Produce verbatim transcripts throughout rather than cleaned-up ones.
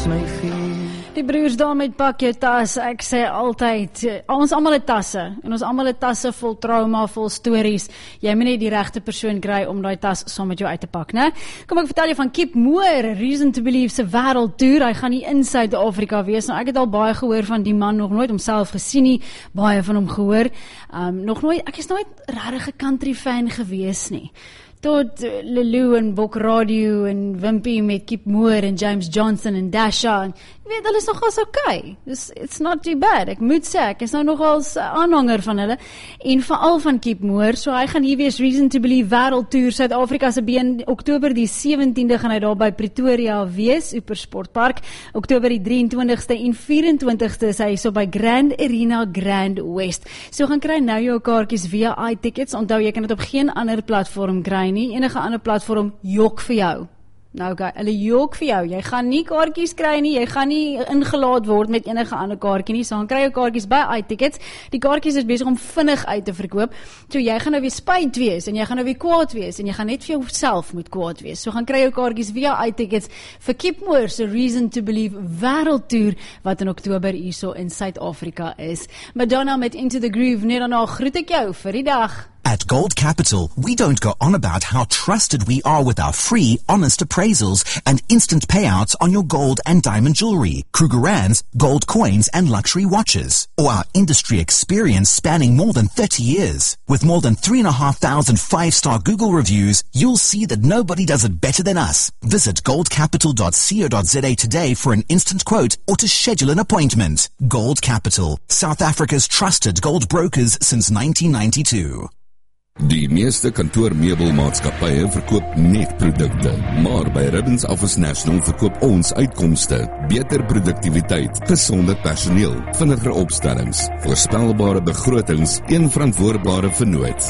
my vuur. Die broers daar met pak jou tas, ek sê altyd, ons almal het tasse, en ons almal het tasse vol trauma, vol stories, jy moet net die regte persoon kry om daai tas saam met jou uit te pak, né? Kom ek vertel jou van Kip Moore, Reason to Believe se wêreldtoer, hy gaan nie in Suid-Afrika wees, nou ek het al baie gehoor van die man, nog nooit homself gesien nie, baie van hom gehoor, um, nog nooit, ek is nooit regtig 'n country fan gewees nie, tot Lulu en Bok Radio en Wimpy met Kip Moore en James Johnson en Dasha, en jy weet, hulle is nogals okay, dus it's not too bad, ek moet sê, ek is nou nogals aanhanger van hulle, en veral van Kip Moore, so hy gaan hier wees Reason to Believe wêreldtoer, Suid-Afrika se been, Oktober die sewentiende gaan hy daar by Pretoria wees, Super Sportpark, Oktober die drieëntwintigste en vyf-en-twintigste is hy so by Grand Arena Grand West, so gaan kry nou jou kaartjies via iTickets, onthou jy kan dit op geen ander platform kry nie, enige ander platform jok vir jou. Nou okay, hulle jok vir jou, jy gaan nie kaartjies kry nie, jy gaan nie ingelaat word met enige ander kaartjie nie, so gaan kry jou kaartjies by iTickets, die kaartjies is besig om vinnig uit te verkoop, so jy gaan nou weer spyt wees, en jy gaan nou weer kwaad wees, en jy gaan net vir jouself moet kwaad wees, so gaan kry jou kaartjies via iTickets vir Kip Moore se Reason to Believe wêreldtoer, wat in Oktober hierso in Suid-Afrika is. Madonna met Into the Groove, net daarna groet ek jou vir die dag. At Gold Capital, we don't go on about how trusted we are with our free, honest appraisals and instant payouts on your gold and diamond jewelry, Krugerrands, gold coins and luxury watches, or our industry experience spanning more than thirty years. With more than three and a half thousand five-star Google reviews, you'll see that nobody does it better than us. Visit gold capital dot co dot za today for an instant quote or to schedule an appointment. Gold Capital, South Africa's trusted gold brokers since nineteen ninety-two. Die meeste kantoormeubelmaatskappye verkoop net produkte, maar by Ribbons Office National verkoop ons uitkomste, beter produktiwiteit, gesonder personeel, vinniger opstellings, voorspelbare begrotings, een verantwoordbare vennoot.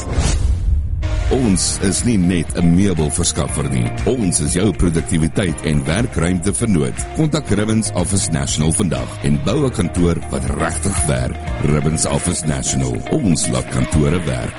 Ons is nie net 'n meubelverskaffer nie, ons is jou produktiwiteit en werkruimte vennoot. Kontak Ribbons Office National vandag en bou 'n kantoor wat regtig werk. Ribbons Office National, ons laat kantore werk.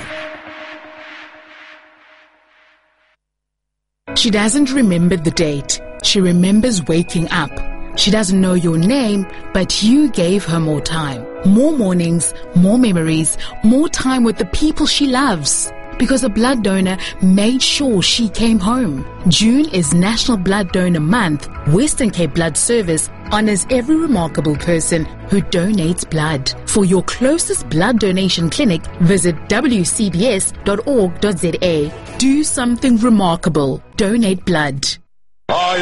She doesn't remember the date. She remembers waking up. She doesn't know your name, but you gave her more time. More mornings, more memories, more time with the people she loves. Because a blood donor made sure she came home. June is National Blood Donor Month. Western Cape Blood Service honors every remarkable person who donates blood. For your closest blood donation clinic, visit w c b s dot org dot za. Do something remarkable. Donate blood.